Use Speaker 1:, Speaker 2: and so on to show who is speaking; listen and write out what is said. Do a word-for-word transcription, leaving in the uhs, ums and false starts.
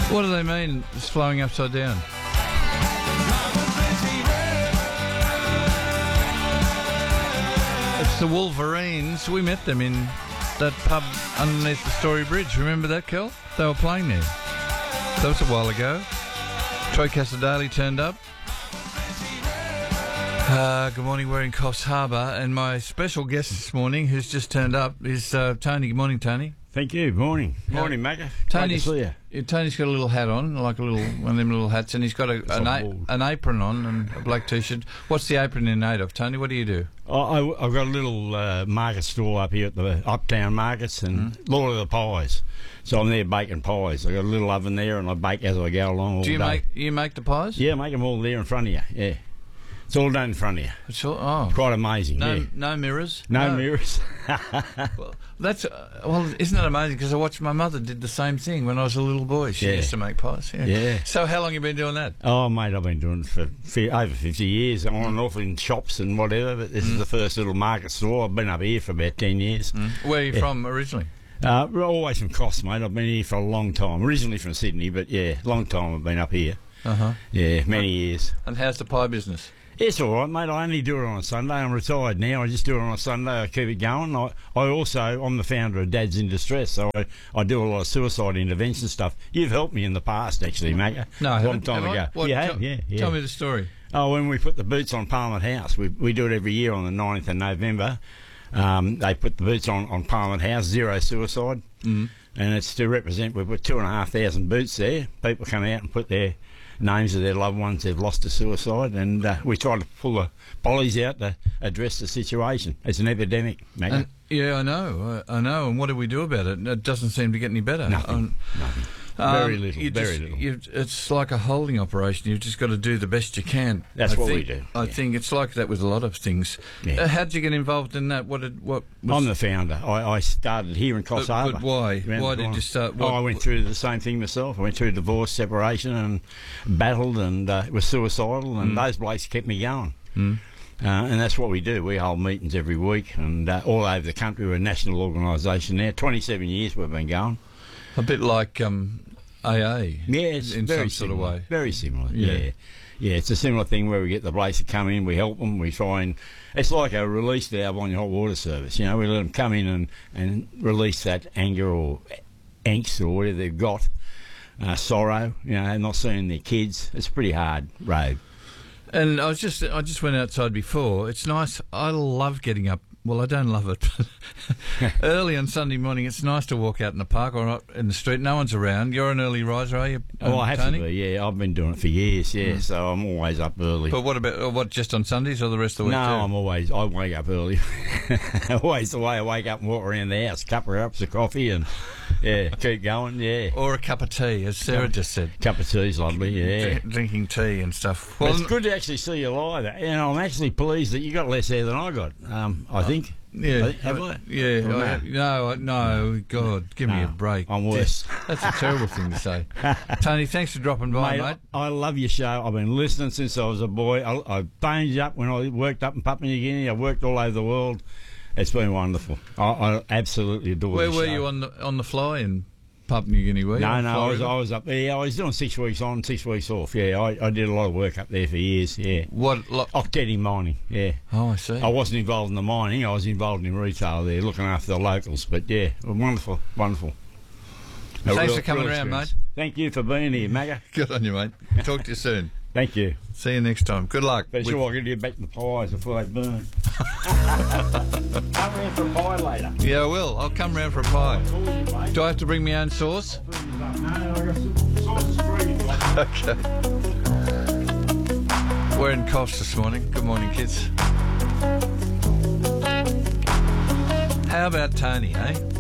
Speaker 1: What do they mean, it's flowing upside down? It's the Wolverines. We met them in that pub underneath the Story Bridge. Remember that, Kel? They were playing there. That was a while ago. Troy Casadale turned up. Uh, good morning, we're in Coffs Harbour, and my special guest this morning, who's just turned up, is uh, Tony. Good morning, Tony.
Speaker 2: Thank you. Morning. Morning, Macca.
Speaker 1: Tony's, yeah, Tony's got a little hat on, like a little one of them little hats, and he's got a, an, a, an apron on and a black T-shirt. What's the apron in aid of, Tony? What do you do?
Speaker 2: I, I, I've got a little uh, market store up here at the Uptown Markets and mm. Lord of the Pies. So I'm there baking pies. I've got a little oven there and I bake as I go along all
Speaker 1: do you
Speaker 2: day.
Speaker 1: Make, you make the pies?
Speaker 2: Yeah, I make them all there in front of you, yeah. It's all done in front of you.
Speaker 1: It's all, oh.
Speaker 2: Quite amazing,
Speaker 1: no,
Speaker 2: yeah.
Speaker 1: No mirrors?
Speaker 2: No,
Speaker 1: no.
Speaker 2: mirrors.
Speaker 1: well, that's uh, well, isn't that amazing? Because I watched my mother did the same thing when I was a little boy. She
Speaker 2: yeah.
Speaker 1: used to make pies. Yeah.
Speaker 2: yeah.
Speaker 1: So how long have you been doing that?
Speaker 2: Oh, mate, I've been doing it for, for over fifty years, on and off in shops and whatever, but this mm. is the first little market store. I've been up here for about ten years.
Speaker 1: Mm. Where are you yeah. from originally?
Speaker 2: Uh, always from Coffs, mate. I've been here for a long time. Originally from Sydney, but yeah, long time I've been up here.
Speaker 1: Uh-huh.
Speaker 2: Yeah, many years.
Speaker 1: And how's the pie business?
Speaker 2: It's all right, mate. I only do it on a Sunday. I'm retired now. I just do it on a Sunday. I keep it going. I, I also, I'm the founder of Dads in Distress, so I, I do a lot of suicide intervention stuff. You've helped me in the past, actually, mate.
Speaker 1: No,
Speaker 2: a long time
Speaker 1: have
Speaker 2: ago.
Speaker 1: What,
Speaker 2: yeah,
Speaker 1: tell,
Speaker 2: yeah, yeah.
Speaker 1: Tell me the story.
Speaker 2: Oh, when we put the boots on Parliament House, we we do it every year on the ninth of November. Um, they put the boots on, on Parliament House, zero suicide.
Speaker 1: Mm.
Speaker 2: And it's to represent, we put two and a half thousand boots there. People come out and put their names of their loved ones they've lost to suicide, and uh, we try to pull the pollies out to address the situation. It's an epidemic, Maggie.
Speaker 1: Yeah, I know, I, I know. And what do we do about it? It doesn't seem to get any better.
Speaker 2: Nothing. Um, Nothing. Very um, little. Very
Speaker 1: just,
Speaker 2: little.
Speaker 1: You, it's like a holding operation. You've just got to do the best you can.
Speaker 2: That's
Speaker 1: I
Speaker 2: what
Speaker 1: think,
Speaker 2: we do.
Speaker 1: I
Speaker 2: yeah.
Speaker 1: think it's like that with a lot of things. Yeah. Uh, how did you get involved in that? What did what? Was
Speaker 2: I'm the founder. I, I started here in Coffs Harbour.
Speaker 1: But why? Why did you start? What,
Speaker 2: oh, I went through the same thing myself. I went through divorce, separation, and battled, and uh, was suicidal, and mm. those blokes kept me going.
Speaker 1: Mm.
Speaker 2: Uh, and that's what we do. We hold meetings every week, and uh, all over the country. We're a national organisation now. twenty-seven years we've been going.
Speaker 1: A bit like um, A A.
Speaker 2: Yeah, it's
Speaker 1: in
Speaker 2: very
Speaker 1: some
Speaker 2: similar,
Speaker 1: sort of way.
Speaker 2: Very similar. Yeah.
Speaker 1: yeah,
Speaker 2: yeah. It's a similar thing where we get the blokes to come in, we help them, we try and it's like a release valve on your hot water service. You know, we let them come in and and release that anger or angst or whatever they've got, uh, sorrow. You know, not seeing their kids. It's a pretty hard road.
Speaker 1: And I was just, I just went outside before. It's nice. I love getting up. Well, I don't love it, but early on Sunday morning, it's nice to walk out in the park or in the street. No one's around. You're an early riser, are you? Um,
Speaker 2: oh, I have
Speaker 1: Tony?
Speaker 2: to be. Yeah, I've been doing it for years. Yeah, mm. so I'm always up early.
Speaker 1: But what about what? Just on Sundays or the rest of the week?
Speaker 2: No,
Speaker 1: too?
Speaker 2: I'm always. I wake up early. Always the way I wake up and walk around the house, cup of cups of coffee, and yeah, keep going. Yeah,
Speaker 1: or a cup of tea, as Sarah cup, just said.
Speaker 2: Cup of tea's lovely. Yeah,
Speaker 1: Drink, drinking tea and stuff.
Speaker 2: Well, it's good to actually see you live. And I'm actually pleased that you got less hair than I got. Um, I think.
Speaker 1: Yeah,
Speaker 2: I, have I?
Speaker 1: Yeah,
Speaker 2: no?
Speaker 1: I, no, no, God, give
Speaker 2: no,
Speaker 1: me a break.
Speaker 2: I'm worse.
Speaker 1: That's a terrible thing to say. Tony, thanks for dropping by, mate.
Speaker 2: mate. I, I love your show. I've been listening since I was a boy. I, I banged up when I worked up in Papua New Guinea. I worked all over the world. It's been wonderful. I, I absolutely adore
Speaker 1: Where
Speaker 2: the
Speaker 1: were
Speaker 2: show.
Speaker 1: you on the on the fly in Papua New Guinea? Were you?
Speaker 2: No, no, I was, I was up there. I was doing six weeks on, six weeks off. Yeah, I, I did a lot of work up there for years. Yeah.
Speaker 1: What? Lo-
Speaker 2: Octetti mining. Yeah.
Speaker 1: Oh, I see.
Speaker 2: I wasn't involved in the mining. I was involved in retail there, looking after the locals. But yeah, wonderful, wonderful.
Speaker 1: A Thanks real, for coming around,
Speaker 2: experience.
Speaker 1: mate.
Speaker 2: Thank you for being here, Magga.
Speaker 1: Good on you, mate. Talk to you soon.
Speaker 2: Thank you.
Speaker 1: See you next time. Good luck.
Speaker 2: But sure, I'll get you back the pies before they burn. Come round for a pie later.
Speaker 1: Yeah, I will. I'll come round for a pie. Do I have to bring my own sauce?
Speaker 2: No, I got some sauce free.
Speaker 1: Okay. We're in Coffs this morning. Good morning, kids. How about Tony, eh?